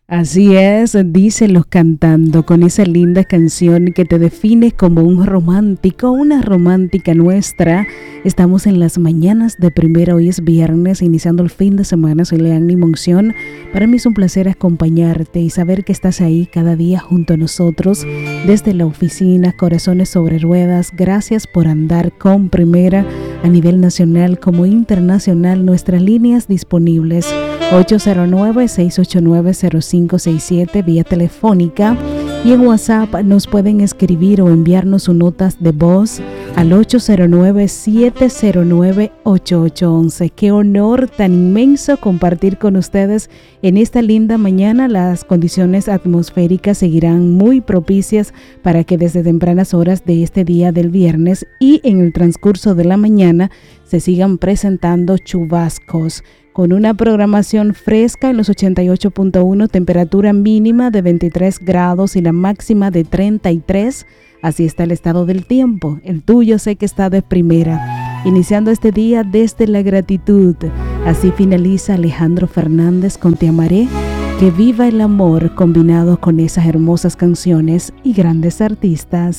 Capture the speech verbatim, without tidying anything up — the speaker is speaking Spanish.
Así es, díselo cantando con esa linda canción que te define como un romántico, una romántica nuestra. Estamos en las mañanas de primera, hoy es viernes, iniciando el fin de semana. Soy Leanny Monción. Para mí es un placer acompañarte y saber que estás ahí cada día junto a nosotros desde la oficina, Corazones sobre Ruedas. Gracias por andar con Primera a nivel nacional como internacional. Nuestras líneas disponibles ocho cero nueve, seis ocho nueve, cero cinco seis siete vía telefónica, y en WhatsApp nos pueden escribir o enviarnos sus notas de voz al ocho cero nueve, siete cero nueve, ocho ocho once. Qué honor tan inmenso compartir con ustedes en esta linda mañana. Las condiciones atmosféricas seguirán muy propicias para que desde tempranas horas de este día del viernes y en el transcurso de la mañana se sigan presentando chubascos, con una programación fresca en los ochenta y ocho punto uno, temperatura mínima de veintitrés grados y la máxima de treinta y tres. Así está el estado del tiempo. El tuyo sé que está de primera. Iniciando este día desde la gratitud. Así finaliza Alejandro Fernández con Te Amaré. Que viva el amor combinado con esas hermosas canciones y grandes artistas.